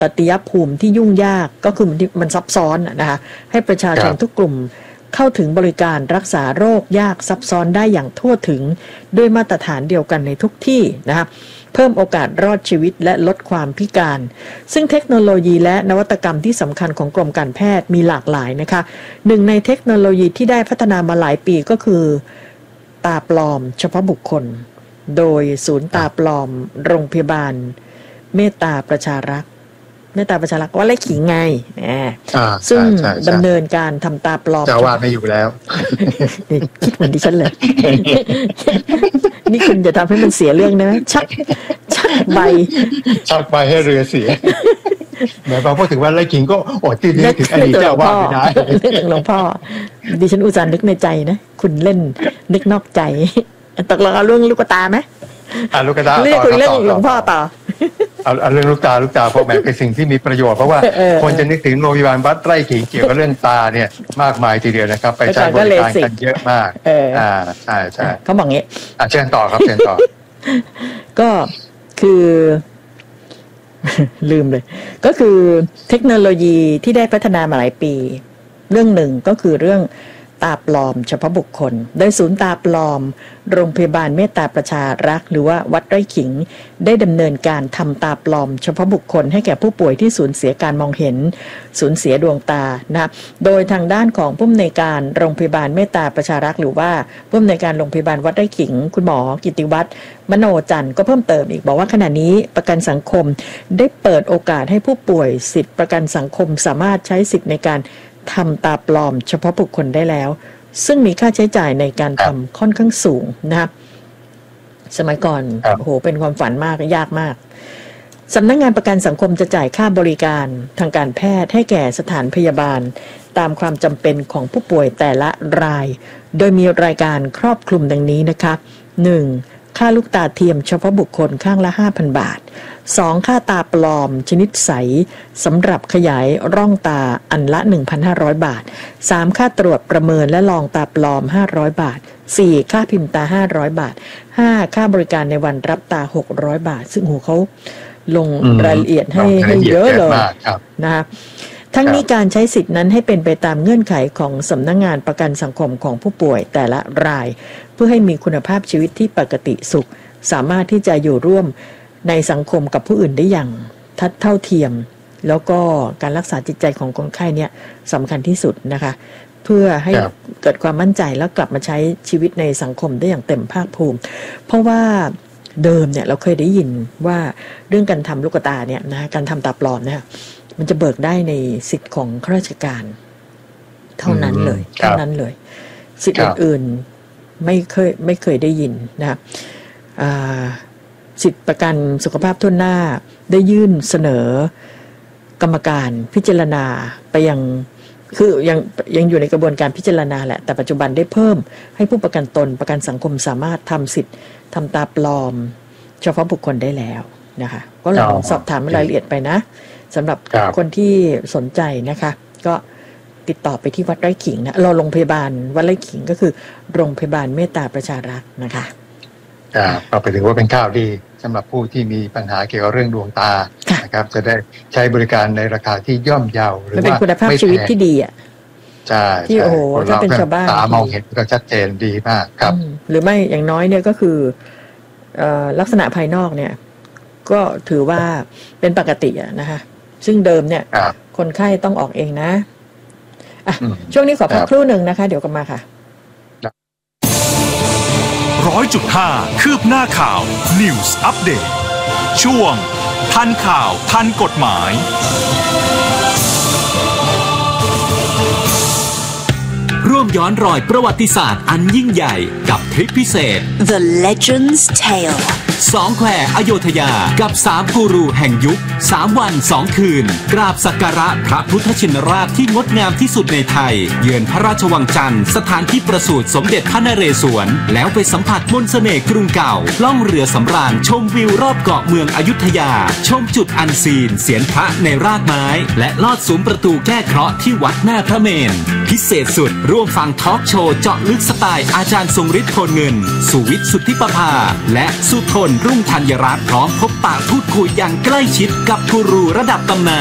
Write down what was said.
ปฏิยภูมิที่ยุ่งยากก็คือมันซับซ้อนนะคะให้ประชาชนทุกกลุ่มเข้าถึงบริการรักษาโรคยากซับซ้อนได้อย่างทั่วถึงด้วยมาตรฐานเดียวกันในทุกที่นะคะเพิ่มโอกาสรอดชีวิตและลดความพิการซึ่งเทคโนโลยีและนวัตกรรมที่สำคัญของกรมการแพทย์มีหลากหลายนะคะหนึ่งในเทคโนโลยีที่ได้พัฒนามาหลายปีก็คือตาปลอมเฉพาะบุคคลโดยศูนย์ตาปลอมโรงพยาบาลเมตตาประชารักษ์ว่าไล่ขิงไงซึ่งดำเนินการทำตาปลอมเจ้าว่าไม่อยู่แล้วคิดเหมือนดิฉันเลยนี่คุณจะทำให้มันเสียเรื่องนะชักใบให้เรือเสียแม้พอพูดถึงว่าไล่ขิงก็อดที่นึกถึงอดีตเจ้าว่าไม่ได้เรื่องหลวงพ่อดิฉันอุตส่าห์นึกในใจนะคุณเล่นนึกนอกใจตกลงเอาเรื่องลูกตาไหมลูกตาเรื่องคุยเรื่องหลวงพ่อต่อเอาเรื่องลูกตาเพราะแหมเป็นสิ่งที่มีประโยชน์เพราะว่าคนจะนึกถึงโรงพยาบาลวัดไร่ขิงเกี่ยวกับเรื่องตาเนี่ยมากมายทีเดียวนะครับไปใช้บริการกันเยอะมากใช่เขาบอกงี้เชิญต่อครับเชิญต่อก็คือลืมเลยก็คือเทคโนโลยีที่ได้พัฒนามาหลายปีเรื่องหนึ่งก็คือเรื่องตาปลอมเฉพาะบุคคลโดยศูนย์ตาปลอมโรงพยาบาลเมตตาประชารักษ์หรือว่าวัดไร่ขิงได้ดำเนินการทำตาปลอมเฉพาะบุคคลให้แก่ผู้ป่วยที่สูญเสียการมองเห็นสูญเสียดวงตานะโดยทางด้านของผู้อำนวยการโรงพยาบาลเมตตาประชารักษ์หรือว่าผู้อำนวยการโรงพยาบาลวัดไร่ขิงคุณหมอกิติวัฒน์มโนจันทร์ก็เพิ่มเติมอีกบอกว่าขณะนี้ประกันสังคมได้เปิดโอกาสให้ผู้ป่วยสิทธิประกันสังคมสามารถใช้สิทธิในการทำตาปลอมเฉพาะบุคคลได้แล้วซึ่งมีค่าใช้จ่ายในการทำค่อนข้างสูงนะครับสมัยก่อนโอ้โหเป็นความฝันมากยากมากสำนักงานประกันสังคมจะจ่ายค่าบริการทางการแพทย์ให้แก่สถานพยาบาลตามความจำเป็นของผู้ป่วยแต่ละรายโดยมีรายการครอบคลุมดังนี้นะคะ 1. ค่าลูกตาเทียมเฉพาะบุคคลข้างละ 5,000 บาท 2. ค่าตาปลอมชนิดใสสำหรับขยายร่องตาอันละ 1,500 บาท 3. ค่าตรวจประเมินและลองตาปลอม500 บาท 4. ค่าพิมพ์ตา500 บาท 5. ค่าบริการในวันรับตา600 บาทซึ่งเขาลงรายละเอียดให้เยอะเลยนะครับทั้งนี้การใช้สิทธินั้นให้เป็นไปตามเงื่อนไขของสำนักงานประกันสังคมของผู้ป่วยแต่ละรายเพื่อให้มีคุณภาพชีวิตที่ปกติสุขสามารถที่จะอยู่ร่วมในสังคมกับผู้อื่นได้อย่างเท่าเทียมแล้วก็การรักษาจิตใจของคนไข้เนี่ยสำคัญที่สุดนะคะเพื่อให้เกิดความมั่นใจแล้วกลับมาใช้ชีวิตในสังคมได้อย่างเต็มภาคภูมิเพราะว่าเดิมเนี่ยเราเคยได้ยินว่าเรื่องการทำลูกตาเนี่ยนะการทำตาปลอมเนี่ยมันจะเบิกได้ในสิทธิ์ของข้าราชการเท่านั้นเลยสิทธิ์อื่นๆไม่เคยได้ยินนะครับสิทธิประกันสุขภาพทั่วหน้าได้ยื่นเสนอกรรมการพิจารณาไปยังคือยังอยู่ในกระบวนการพิจารณาแหละแต่ปัจจุบันได้เพิ่มให้ผู้ประกันตนประกันสังคมสามารถทำสิทธิ์ทำตาปลอมเฉพาะบุคคลได้แล้วนะคะก็ลองสอบถามรายละเอียดไปนะสำหรับคนที่สนใจนะคะก็ติดต่อไปที่วัดไร่ขิงนะเราโรงพยาบาลวัดไร่ขิงก็คือโรงพยาบาลเมตตาประชารักษ์นะคะก็ไปถึงว่าเป็นข่าวดีสำหรับผู้ที่มีปัญหาเกี่ยวกับเรื่องดวงตานะครับจะได้ใช้บริการในราคาที่ย่อมเยาหรือว่าเป็นคุณภาพชีวิตที่ดีอ่ะใช่ที่โอ้โหถ้าเป็นชาวบ้านตามองเห็นก็ชัดเจนดีมากครับหรือไม่อย่างน้อยเนี่ยก็คือลักษณะภายนอกเนี่ยก็ถือว่าเป็นปกติอ่ะนะคะซึ่งเดิมเนี่ยคนไข้ต้องออกเองนะช่วงนี้ขอพักครู่หนึ่งนะคะเดี๋ยวกลับมาค่ะ 100.5 คืบหน้าข่าว News Update ช่วงทันข่าวทันกฎหมายร่วมย้อนรอยประวัติศาสตร์อันยิ่งใหญ่กับทริปพิเศษ The Legend's Tale 2 แควอโยธยากับ3กูรูแห่งยุค3วัน2คืนกราบสักการะพระพุทธชินราชที่งดงามที่สุดในไทยเยือนพระราชวังจันทร์สถานที่ประสูติสมเด็จพระนเรศวรแล้วไปสัมผัสมนต์เสน่ห์กรุงเก่าล่องเรือสำราญชมวิวรอบเกาะเมืองอยุธยาชมจุดอันซีนเสียนพระในรากไม้และลอดซุ้มประตูแก้เคราะห์ที่วัดหน้าพระเมรุพิเศษสุดร่วมฟังทอล์กโชว์เจาะลึกสไตล์อาจารย์ทรงฤทธิ์โพลเงินสุวิทย์สุทธิประภาและสุทนรุ่งธัญรัตน์พร้อมพบปะพูดคุยอย่างใกล้ชิดกับกูรูระดับตำนาน